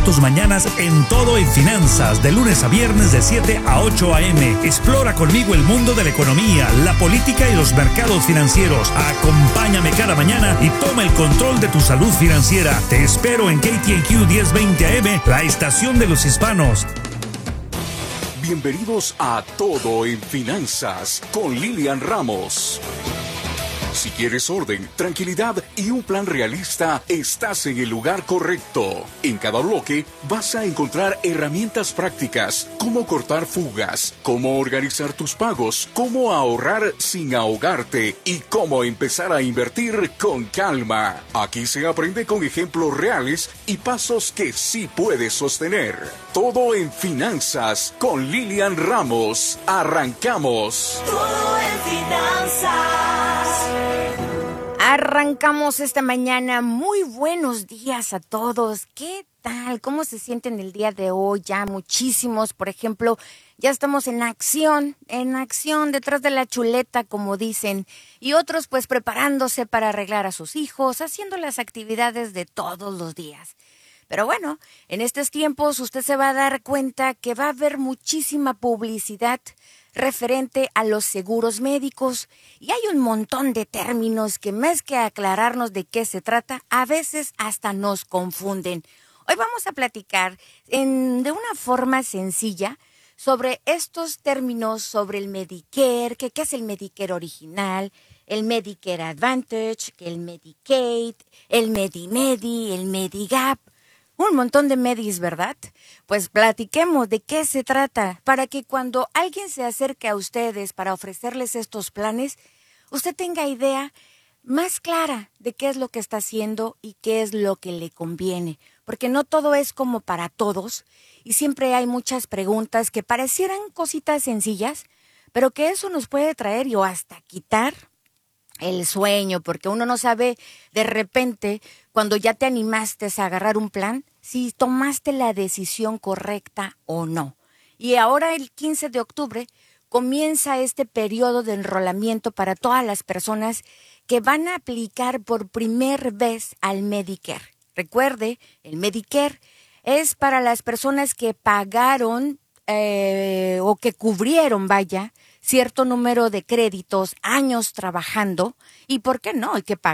tus mañanas en Todo en Finanzas, de lunes a viernes de 7 a 8 a.m. Explora conmigo el mundo de la economía, la política y los mercados financieros. Acompáñame cada mañana y toma el control de tu salud financiera. Te espero en KTNQ 1020 AM, la estación de los hispanos. Bienvenidos a Todo en Finanzas con Lilian Ramos. Si quieres orden, tranquilidad y un plan realista, estás en el lugar correcto. En cada bloque vas a encontrar herramientas prácticas, cómo cortar fugas, cómo organizar tus pagos, cómo ahorrar sin ahogarte y cómo empezar a invertir con calma. Aquí se aprende con ejemplos reales y pasos que sí puedes sostener. Todo en Finanzas con Lilian Ramos. Arrancamos. Todo en Finanzas. Arrancamos esta mañana. Muy buenos días a todos. ¿Qué tal? ¿Cómo se sienten el día de hoy? Ya muchísimos, por ejemplo, ya estamos en acción, detrás de la chuleta, como dicen. Y otros pues preparándose para arreglar a sus hijos, haciendo las actividades de todos los días. Pero bueno, en estos tiempos usted se va a dar cuenta que va a haber muchísima publicidad referente a los seguros médicos y hay un montón de términos que más que aclararnos de qué se trata, a veces hasta nos confunden. Hoy vamos a platicar de una forma sencilla sobre estos términos, sobre el Medicare, qué es el Medicare original, el Medicare Advantage, el Medicaid, el Medi-Medi, el Medigap. Un montón de medis, ¿verdad? Pues platiquemos de qué se trata para que cuando alguien se acerque a ustedes para ofrecerles estos planes, usted tenga idea más clara de qué es lo que está haciendo y qué es lo que le conviene. Porque no todo es como para todos y siempre hay muchas preguntas que parecieran cositas sencillas, pero que eso nos puede traer o hasta quitar el sueño, porque uno no sabe de repente cuando ya te animaste a agarrar un plan, si tomaste la decisión correcta o no. Y ahora el 15 de octubre comienza este periodo de enrolamiento para todas las personas que van a aplicar por primera vez al Medicare. Recuerde, el Medicare es para las personas que pagaron o que cubrieron, cierto número de créditos, años trabajando, y ¿por qué no? Hay que pagar